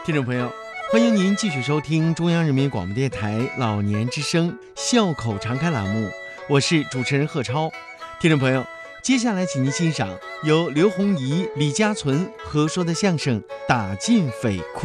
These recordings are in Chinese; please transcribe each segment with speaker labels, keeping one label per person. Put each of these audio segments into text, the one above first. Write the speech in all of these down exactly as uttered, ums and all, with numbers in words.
Speaker 1: 听众朋友，欢迎您继续收听中央人民广播电台老年之声笑口常开栏目，我是主持人贺超。听众朋友，接下来请您欣赏由刘洪怡、李家存合说的相声《打尽匪窟》。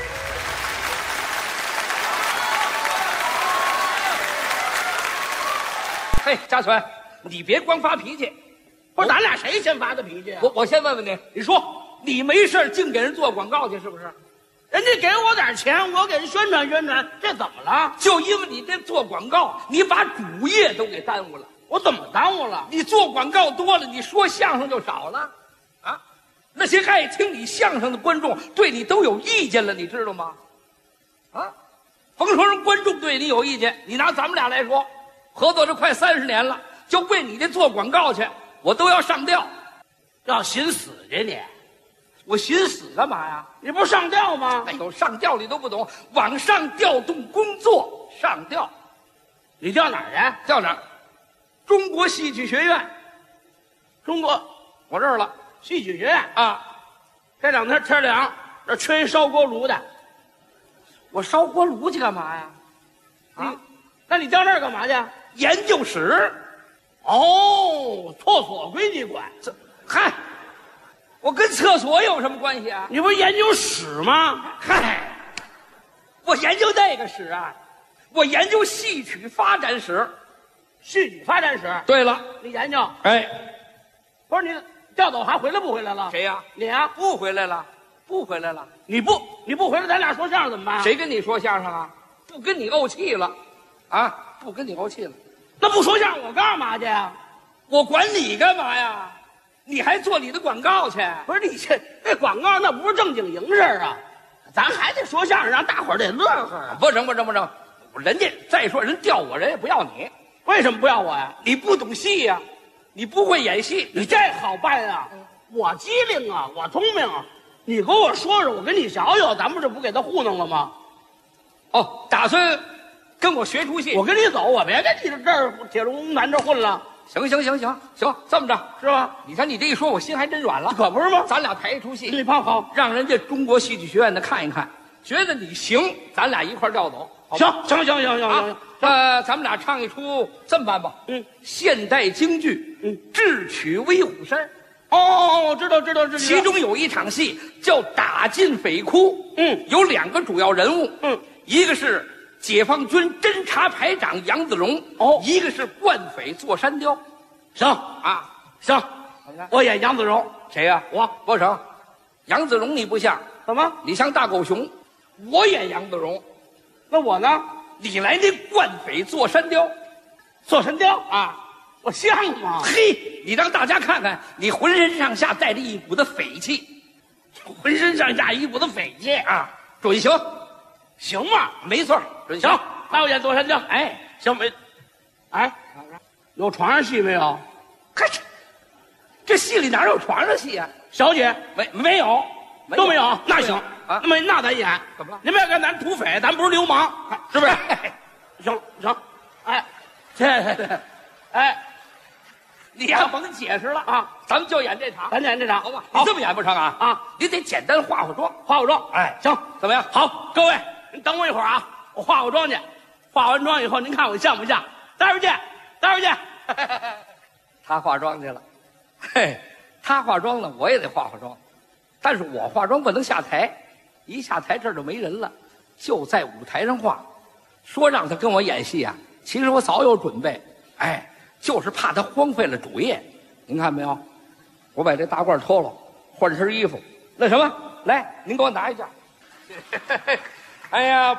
Speaker 2: 嘿，家存，你别光发脾气。
Speaker 3: 不是咱俩谁先发的脾气啊？
Speaker 2: 我我先问问你，
Speaker 3: 你说
Speaker 2: 你没事净给人做广告去是不是？
Speaker 3: 人家给我点钱，我给人宣传宣传，这怎么了？
Speaker 2: 就因为你这做广告，你把主业都给耽误了。
Speaker 3: 我怎么耽误了？
Speaker 2: 你做广告多了，你说相声就少了，啊？那些爱听你相声的观众对你都有意见了，你知道吗？啊，甭说人观众对你有意见，你拿咱们俩来说，合作这快三十年了，就为你这做广告去，我都要上吊，
Speaker 3: 要寻死去你？
Speaker 2: 我寻死干嘛呀？
Speaker 3: 你不是上吊吗？
Speaker 2: 哎呦，上吊你都不懂，往上调动工作，上吊。
Speaker 3: 你调哪儿去？
Speaker 2: 调哪儿？中国戏剧学院。
Speaker 3: 中国，
Speaker 2: 我这儿了。
Speaker 3: 戏剧学院
Speaker 2: 啊，
Speaker 3: 这两天天凉，这缺一烧锅炉的。
Speaker 2: 我烧锅炉去干嘛呀？
Speaker 3: 啊，那你调那儿干嘛去？
Speaker 2: 研究室。
Speaker 3: 哦，厕所归你管。
Speaker 2: 这，嗨，我跟厕所有什么关系啊？
Speaker 3: 你不是研究史吗？
Speaker 2: 嗨，我研究那个史啊，我研究戏曲发展史。
Speaker 3: 戏曲发展史。
Speaker 2: 对了，
Speaker 3: 你研究？
Speaker 2: 哎，
Speaker 3: 不是你调走还回来不回来了？
Speaker 2: 谁呀？
Speaker 3: 你呀？
Speaker 2: 不回来了，不回来了。
Speaker 3: 你不你不回来，咱俩说相声怎么办？
Speaker 2: 谁跟你说相声啊？不跟你怄气了，啊，不跟你怄气了。
Speaker 3: 那不说相声我干嘛去呀？
Speaker 2: 我管你干嘛呀？你还做你的广告去？
Speaker 3: 不是你这这广告那不是正经营事儿啊，咱还得说相声，让大伙儿得乐呵啊。
Speaker 2: 不成不成不成，人家再说人调我，人也不要你。
Speaker 3: 为什么不要我呀？
Speaker 2: 你不懂戏呀，你不会演戏。
Speaker 3: 你这好办啊！我机灵啊，我聪明啊，你跟我说说，我跟你学学，咱们这不给他糊弄了吗？
Speaker 2: 哦，打算跟我学出戏？
Speaker 3: 我跟你走，我别跟你这儿铁路公园这混了。
Speaker 2: 行行行行行，这么着
Speaker 3: 是吧？
Speaker 2: 你看你这一说，我心还真软了。
Speaker 3: 可不是吗？
Speaker 2: 咱俩排一出戏，
Speaker 3: 你胖好，
Speaker 2: 让人家中国戏剧学院的看一看，觉得你行，咱俩一块儿调走。
Speaker 3: 行行行行行行。
Speaker 2: 呃，咱们俩唱一出，这么办吧？
Speaker 3: 嗯，
Speaker 2: 现代京剧，
Speaker 3: 嗯，
Speaker 2: 智取威虎山。
Speaker 3: 哦，知道知道知道。
Speaker 2: 其中有一场戏叫打尽匪窟。
Speaker 3: 嗯，
Speaker 2: 有两个主要人物。
Speaker 3: 嗯，
Speaker 2: 一个是解放军侦察排长杨子荣。
Speaker 3: 哦，
Speaker 2: 一个是惯匪座山雕。
Speaker 3: 行
Speaker 2: 啊，
Speaker 3: 行，我演杨子荣。
Speaker 2: 谁呀？
Speaker 3: 我
Speaker 2: 不成，杨子荣你不像。
Speaker 3: 怎么？
Speaker 2: 你像大狗熊。我演杨子荣。
Speaker 3: 那我呢？
Speaker 2: 你来那惯匪座山雕。
Speaker 3: 座山雕
Speaker 2: 啊，
Speaker 3: 我像吗？
Speaker 2: 嘿，你让大家看看，你浑身上下带着一股子匪气，
Speaker 3: 浑身上下一股子匪气
Speaker 2: 啊，准行，
Speaker 3: 行吗？
Speaker 2: 没错，准行。
Speaker 3: 行，那我演座山雕。
Speaker 2: 哎，
Speaker 3: 行没？哎，有床上戏没有？
Speaker 2: 看这，这戏里哪有床上戏啊？
Speaker 3: 小姐，
Speaker 2: 没
Speaker 3: 没有，
Speaker 2: 没有
Speaker 3: 都没有。那行
Speaker 2: 啊，
Speaker 3: 那么那咱演
Speaker 2: 怎么了？
Speaker 3: 您别跟咱土匪，咱不是流氓，是不是？行行，哎，这这，哎，
Speaker 2: 你呀甭解释了
Speaker 3: 啊，
Speaker 2: 咱们就演这场，
Speaker 3: 咱演这场，
Speaker 2: 好吧？
Speaker 3: 好
Speaker 2: 你这么演不成啊？
Speaker 3: 啊，
Speaker 2: 你得简单化化妆，
Speaker 3: 化化妆。
Speaker 2: 哎，
Speaker 3: 行，
Speaker 2: 怎么样？
Speaker 3: 好，各位，您等我一会儿啊，我化化妆去。化完妆以后，您看我像不像？待会儿见，待会儿见。
Speaker 2: 他化妆去了，嘿，他化妆了，我也得化化妆，但是我化妆不能下台，一下台这儿就没人了，就在舞台上化。说让他跟我演戏啊，其实我早有准备，哎，就是怕他荒废了主业。您看没有？我把这大褂脱了，换身衣服。那什么，来，您给我拿一件。哎呀。